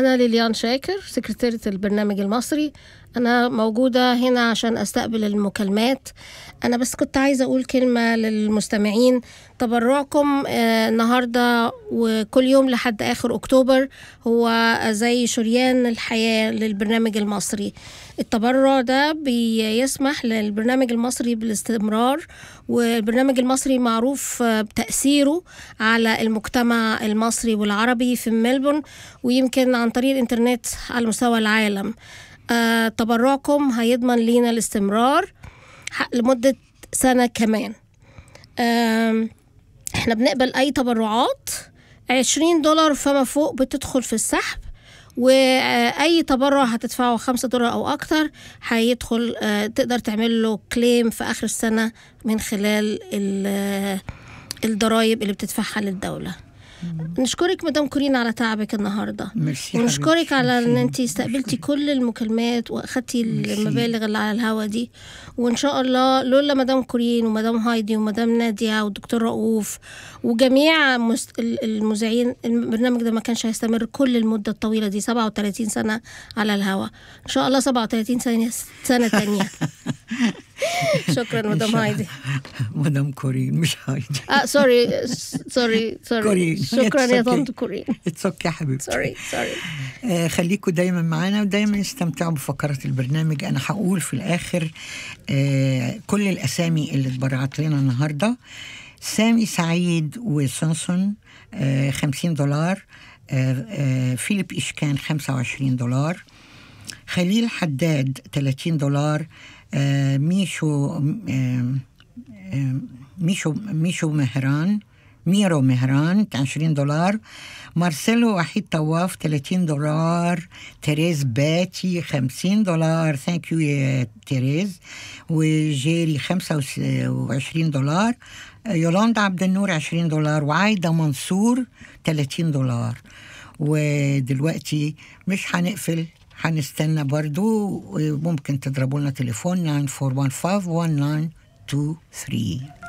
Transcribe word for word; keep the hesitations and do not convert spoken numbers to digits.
أنا ليليان شاكر، سكرتيرة البرنامج المصري. أنا موجودة هنا عشان أستقبل المكالمات. أنا بس كنت عايزة أقول كلمة للمستمعين. تبرعكم آه النهاردة وكل يوم لحد آخر أكتوبر هو زي شريان الحياة للبرنامج المصري. التبرع ده بيسمح للبرنامج المصري بالاستمرار، والبرنامج المصري معروف بتأثيره على المجتمع المصري والعربي في ملبورن، ويمكن عن طريق الإنترنت على مستوى العالم. آه، تبرعكم هيضمن لينا الاستمرار لمدة سنة كمان. آه، احنا بنقبل أي تبرعات عشرين دولار فما فوق بتدخل في السحب، وأي تبرع هتدفعه خمسة دولار أو أكتر هيدخل آه، تقدر تعمل له كليم في آخر السنة من خلال الضرائب اللي بتدفعها للدولة. نشكرك مدام كورين على تعبك النهارده، ونشكرك على ان انت استقبلتي كل المكالمات واخدتي المبالغ اللي على الهوا دي. وان شاء الله لولا مدام كورين ومدام هايدي ومدام نادية والدكتور رؤوف وجميع المذيعين، البرنامج ده ما كانش هيستمر كل المدة الطويلة دي، سبعة وثلاثين سنة على الهوا. ان شاء الله سبعة وثلاثين سنة سنة تانية. شكرا مدام هايدي. مدام كورين مش هايدي. اه سوري سوري سوري. شكرا يا طنط كورين. اتسوكي يا حبيبتي. سوري سوري. آه خليكم دايما معانا ودايما استمتعوا بفقرات البرنامج. انا هقول في الاخر آه كل الاسامي اللي اتبرعت لنا النهارده. سامي سعيد وسونسون آه خمسين دولار. آه آه فيليب إشكان خمسة وعشرين دولار. خليل حداد ثلاثين دولار. آه ميشو آه آه ميشو ميشو مهران ميرو مهران عشرين دولار. مارسيلو وحيد طواف ثلاثين دولار. تيريز باتي خمسين دولار. ثانك يو يا تيريز. وجيري خمسة وعشرين دولار. يولاندا عبد النور عشرين دولار. وعايدة منصور ثلاثين دولار. ودلوقتي مش هنقفل، هنستنى برضو، وممكن تضربوا لنا تليفون تسعة أربعة واحد خمسة واحد تسعة اتنين ثلاثة.